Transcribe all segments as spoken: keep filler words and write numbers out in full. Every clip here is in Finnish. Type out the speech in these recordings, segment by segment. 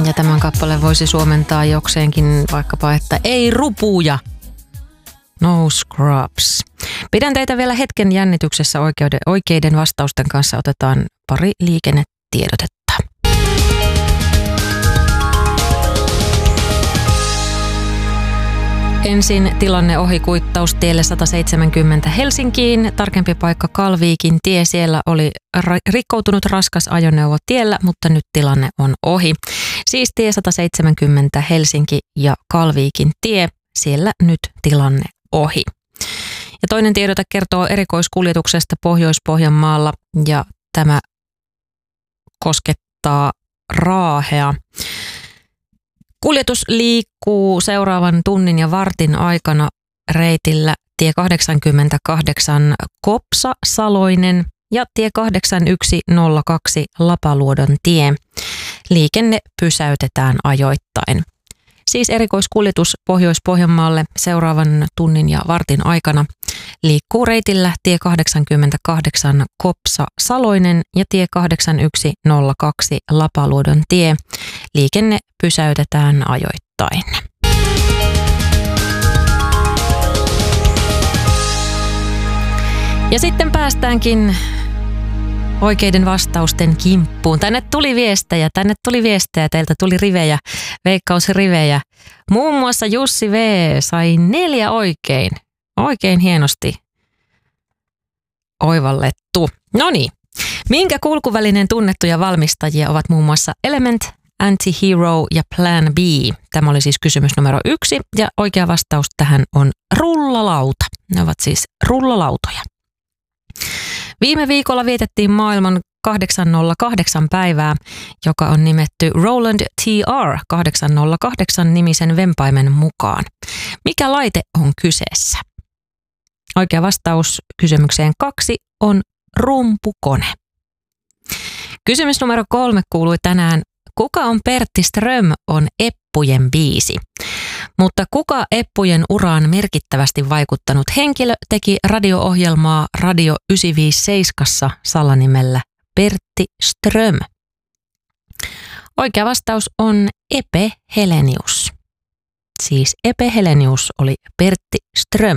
Ja tämän kappaleen voisi suomentaa jokseenkin vaikkapa, että ei rupuja. No scrubs. Pidän teitä vielä hetken jännityksessä oikeuden, oikeiden vastausten kanssa. Otetaan pari liikennetiedotetta. Ensin tilanne ohi kuittaustielle sata seitsemänkymmentä Helsinkiin. Tarkempi paikka Kalviikin tie. Siellä oli ra- rikkoutunut raskas ajoneuvo tiellä, mutta nyt tilanne on ohi. Siis tie sata seitsemänkymmentä Helsinki ja Kalviikin tie. Siellä nyt tilanne ohi. Ja toinen tiedote kertoo erikoiskuljetuksesta Pohjois-Pohjanmaalla ja tämä koskettaa Raahea. Kuljetus liikkuu seuraavan tunnin ja vartin aikana reitillä tie kahdeksankymmentäkahdeksan Kopsa-Saloinen ja tie kahdeksankymmentäyksi nolla kaksi Lapaluodon tie. Liikenne pysäytetään ajoittain. Siis erikoiskuljetus Pohjois-Pohjanmaalle seuraavan tunnin ja vartin aikana liikkuu reitillä tie kahdeksankymmentäkahdeksan Kopsa-Saloinen ja tie kahdeksankymmentäyksi nolla kaksi Lapaluodon tie. Liikenne pysäytetään ajoittain. Ja sitten päästäänkin oikeiden vastausten kimppuun. Tänne tuli viestejä, tänne tuli viestejä, teiltä tuli rivejä, veikkausrivejä. Muun muassa Jussi V. sai neljä oikein. Oikein hienosti oivallettu. No niin, minkä kulkuvälinen tunnettuja valmistajia ovat muun muassa Element, Anti-Hero ja Plan B? Tämä oli siis kysymys numero yksi ja oikea vastaus tähän on rullalauta. Ne ovat siis rullalautoja. Viime viikolla vietettiin maailman kahdeksansataakahdeksan päivää, joka on nimetty Roland T R kahdeksansataakahdeksan nimisen vempaimen mukaan. Mikä laite on kyseessä? Oikea vastaus kysymykseen kaksi on rumpukone. Kysymys numero kolme kuului tänään, kuka on Pertti Ström on Eppujen biisi? Mutta kuka Eppujen uraan merkittävästi vaikuttanut henkilö teki radio-ohjelmaa Radio yhdeksänsataaviisikymmentäseitsemän salanimellä Pertti Ström? Oikea vastaus on Epe Helenius. Siis Epe Helenius oli Pertti Ström.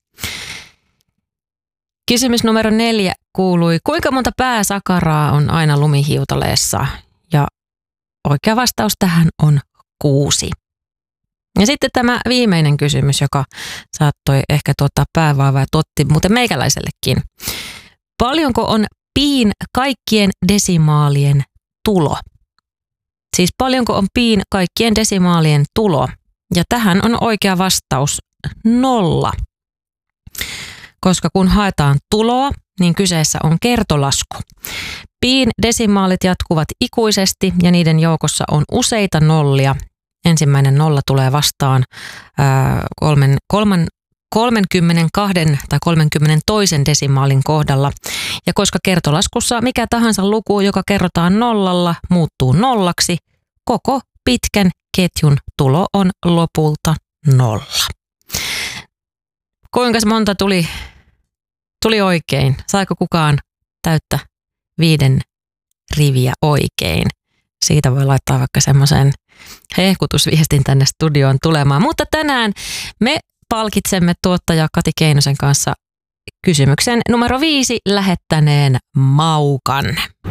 Kysymys numero neljä kuului, kuinka monta pääsakaraa on aina lumihiutaleessa? Ja oikea vastaus tähän on kuusi. Ja sitten tämä viimeinen kysymys, joka saattoi ehkä tuottaa päävaivaa ja tuotti muuten meikäläisellekin. Paljonko on piin kaikkien desimaalien tulo? Siis paljonko on piin kaikkien desimaalien tulo? Ja tähän on oikea vastaus nolla. Koska kun haetaan tuloa, niin kyseessä on kertolasku. Piin desimaalit jatkuvat ikuisesti ja niiden joukossa on useita nollia. Ensimmäinen nolla tulee vastaan ää, kolmen, kolman, kolmekymmentäkaksi tai kolmekymmentäkaksi desimaalin kohdalla. Ja koska kertolaskussa mikä tahansa luku, joka kerrotaan nollalla, muuttuu nollaksi, koko pitkän ketjun tulo on lopulta nolla. Kuinka monta tuli, tuli oikein? Saiko kukaan täyttä viiden riviä oikein? Siitä voi laittaa vaikka semmoisen hehkutusviestin tänne studioon tulemaan. Mutta tänään me palkitsemme tuottaja Kati Keinosen kanssa kysymyksen numero viisi lähettäneen Maukan.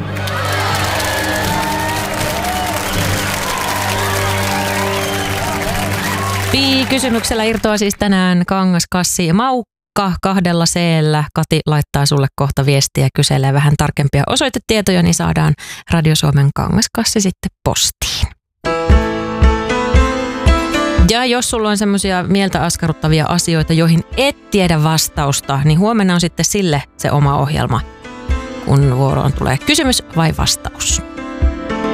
Pi-kysymyksellä irtoaa siis tänään kangaskassi Maukka kahdella C-llä. Kati laittaa sulle kohta viestiä ja kyselee vähän tarkempia osoitetietoja, niin saadaan Radio Suomen kangaskassi sitten postiin. Ja jos sulla on semmoisia mieltä askarruttavia asioita, joihin et tiedä vastausta, niin huomenna on sitten sille se oma ohjelma, kun vuoroon tulee kysymys vai vastaus.